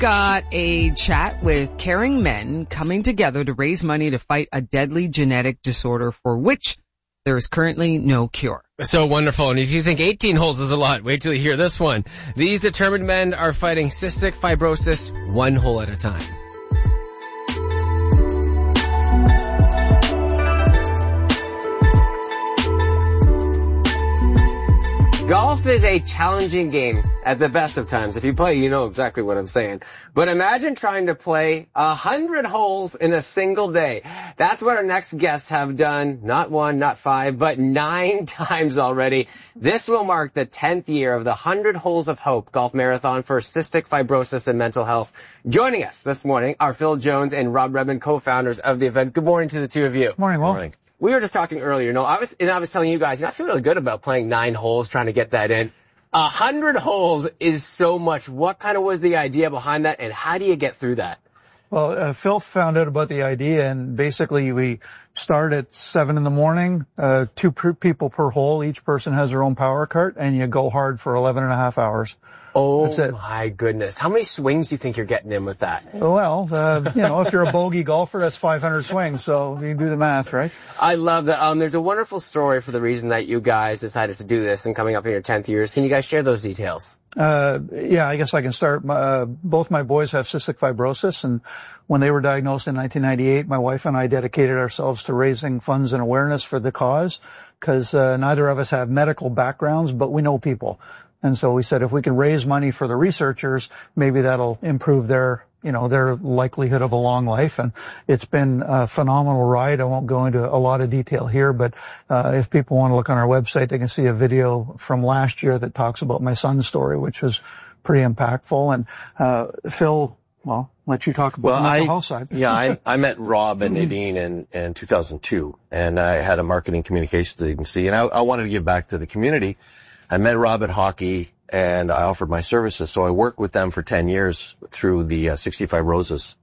got a chat with caring men coming together to raise money to fight a deadly genetic disorder for which there is currently no cure. So wonderful. And if you think 18 holes is a lot, wait till you hear this one. These determined men are fighting cystic fibrosis one hole at a time. Golf is a challenging game at the best of times. If you play, you know exactly what I'm saying. But imagine trying to play 100 holes in a single day. That's what our next guests have done. Not 1, not 5, but 9 times already. This will mark the 10th year of the 100 Holes of Hope Golf Marathon for Cystic Fibrosis and Mental Health. Joining us this morning are Phil Jones and Rob Redmond, co-founders of the event. Good morning to the two of you. Morning, Will. Good morning. We were just talking earlier, I was telling you guys, I feel really good about playing 9 holes, trying to get that in. 100 holes is so much. What kind of was the idea behind that, and how do you get through that? Well, Phil found out about the idea, and basically we start at 7 in the morning, 2 people per hole. Each person has their own power cart, and you go hard for 11 and a half hours. Oh, my goodness. How many swings do you think you're getting in with that? Well, if you're a bogey golfer, that's 500 swings, so you do the math, right? I love that. There's a wonderful story for the reason that you guys decided to do this and coming up in your 10th years. Can you guys share those details? Yeah, I guess I can start. Both my boys have cystic fibrosis, and when they were diagnosed in 1998, my wife and I dedicated ourselves to raising funds and awareness for the cause, because neither of us have medical backgrounds, but we know people. And so we said if we can raise money for the researchers, maybe that'll improve their likelihood of a long life. And it's been a phenomenal ride. I won't go into a lot of detail here, but if people want to look on our website, they can see a video from last year that talks about my son's story, which was pretty impactful. And Phil, well, let you talk about the mental health side. Yeah, I met Rob and Nadine in 2002, and I had a marketing communications agency, and I wanted to give back to the community. I met Rob at hockey, and I offered my services. So I worked with them for 10 years through the 65 Roses,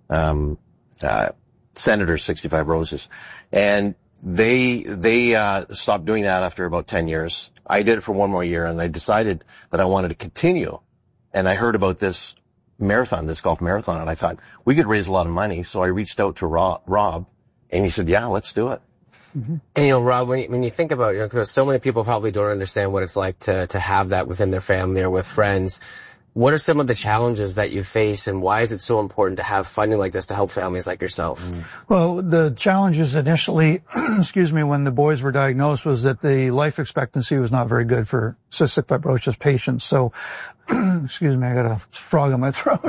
Senator 65 Roses. And they stopped doing that after about 10 years. I did it for 1 more year, and I decided that I wanted to continue. And I heard about this marathon, this golf marathon, and I thought we could raise a lot of money. So I reached out to Rob, and he said, yeah, let's do it. Mm-hmm. And Rob, when you think about it, because so many people probably don't understand what it's like to have that within their family or with friends, what are some of the challenges that you face, and why is it so important to have funding like this to help families like yourself? Well, the challenges initially, when the boys were diagnosed, was that the life expectancy was not very good for cystic fibrosis patients. So, I got a frog in my throat.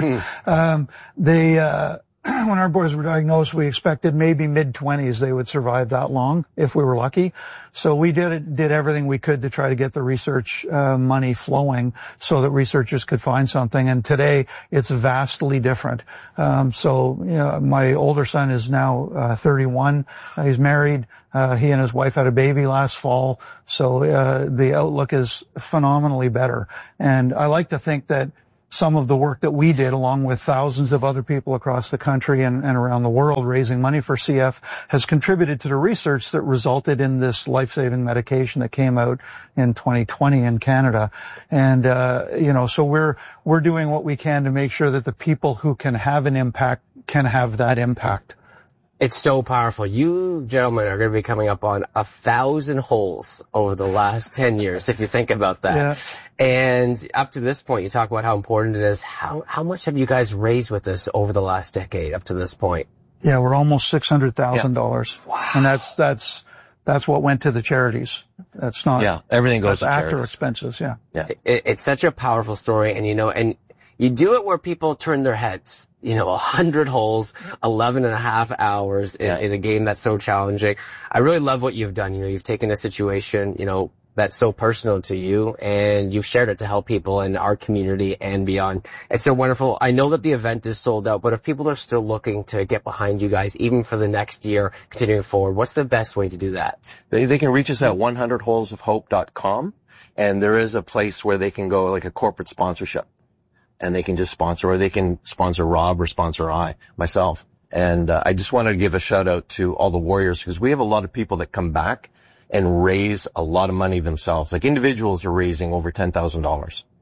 When our boys were diagnosed, we expected maybe mid-20s they would survive that long if we were lucky. So we did everything we could to try to get the research money flowing so that researchers could find something. And today it's vastly different. My older son is now 31. He's married. He and his wife had a baby last fall. So the outlook is phenomenally better. And I like to think that some of the work that we did, along with thousands of other people across the country and around the world raising money for CF, has contributed to the research that resulted in this life-saving medication that came out in 2020 in Canada. And, so we're doing what we can to make sure that the people who can have an impact can have that impact. It's so powerful. You gentlemen are going to be coming up on 1,000 holes over the last 10 years, if you think about that. Yeah. And up to this point, you talk about how important it is. How much have you guys raised with this over the last decade up to this point? Yeah, we're almost $600,000. Yeah. Wow. And that's what went to the charities. That's not. Yeah, everything goes to after charities. Expenses. Yeah. Yeah. It's such a powerful story, and you do it where people turn their heads. 100 holes, 11 and a half hours in a game that's so challenging. I really love what you've done. You've taken a situation, that's so personal to you, and you've shared it to help people in our community and beyond. It's so wonderful. I know that the event is sold out, but if people are still looking to get behind you guys, even for the next year, continuing forward, what's the best way to do that? They can reach us at 100holesofhope.com, and there is a place where they can go, like a corporate sponsorship. And they can just sponsor, or they can sponsor Rob or sponsor myself. And I just wanted to give a shout out to all the warriors, because we have a lot of people that come back and raise a lot of money themselves. Like individuals are raising over $10,000.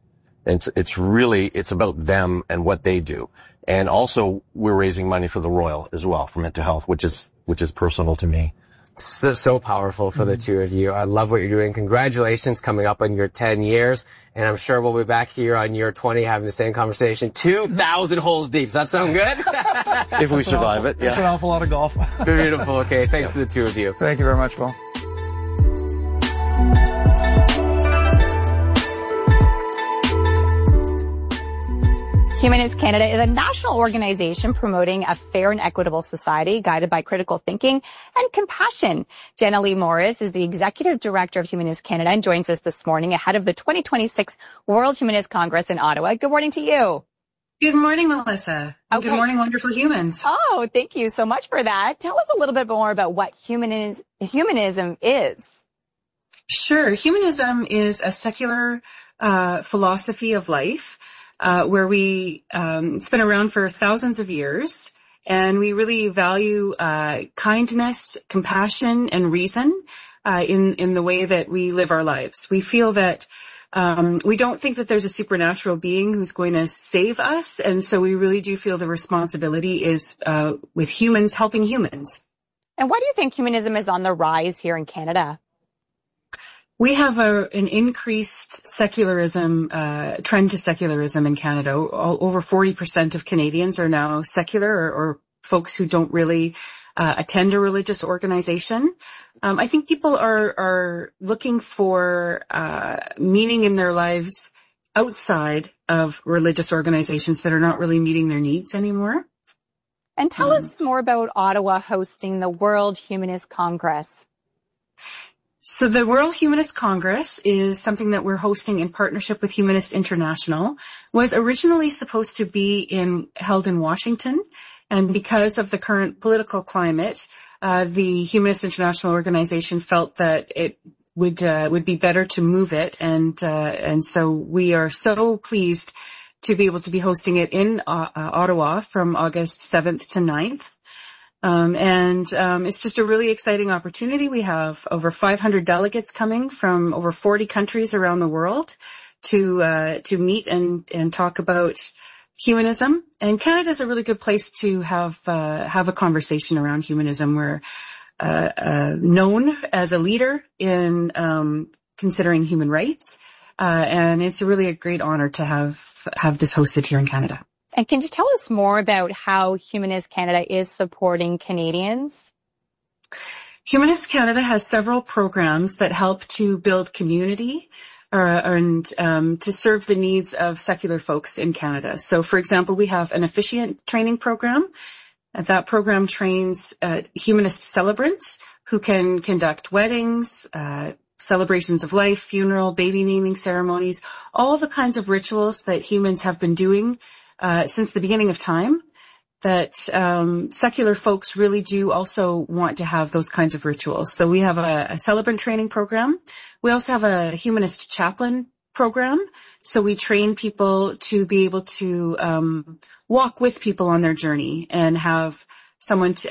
And it's about them and what they do. And also we're raising money for the Royal as well for mental health, which is personal to me. So powerful for the two of you. I love what you're doing. Congratulations coming up on your 10 years. And I'm sure we'll be back here on year 20 having the same conversation. 2,000 holes deep. Does that sound good? If we survive it, yeah. That's an awful lot of golf. Beautiful. Okay. Thanks to the two of you. Thank you very much, Paul. Humanist Canada is a national organization promoting a fair and equitable society guided by critical thinking and compassion. Jenna Lee Morris is the Executive Director of Humanist Canada and joins us this morning ahead of the 2026 World Humanist Congress in Ottawa. Good morning to you. Good morning, Melissa. Okay. Good morning, wonderful humans. Oh, thank you so much for that. Tell us a little bit more about what humanism is. Sure. Humanism is a secular philosophy of life where it's been around for thousands of years, and we really value kindness, compassion, and reason in the way that we live our lives. We feel that we don't think that there's a supernatural being who's going to save us, and so we really do feel the responsibility is with humans helping humans. And why do you think humanism is on the rise here in Canada? We have an increased secularism, trend to secularism in Canada. Over 40% of Canadians are now secular or folks who don't really attend a religious organization. I think people are looking for meaning in their lives outside of religious organizations that are not really meeting their needs anymore. And tell us more about Ottawa hosting the World Humanist Congress. So the World Humanist Congress is something that we're hosting in partnership with Humanist International. Was originally supposed to be held in Washington, and because of the current political climate, the Humanist International organization felt that it would be better to move it, and so we are so pleased to be able to be hosting it in Ottawa from August 7th to 9th. It's just a really exciting opportunity. We have over 500 delegates coming from over 40 countries around the world to meet and talk about humanism. And Canada is a really good place to have a conversation around humanism. We're known as a leader in considering human rights, and it's really a great honor to have this hosted here in Canada. And can you tell us more about how Humanist Canada is supporting Canadians? Humanist Canada has several programs that help to build community and to serve the needs of secular folks in Canada. So, for example, we have an officiant training program. That program trains humanist celebrants who can conduct weddings, celebrations of life, funeral, baby naming ceremonies, all the kinds of rituals that humans have been doing since the beginning of time, that secular folks really do also want to have those kinds of rituals. So we have a celebrant training program. We also have a humanist chaplain program. So we train people to be able to walk with people on their journey and have someone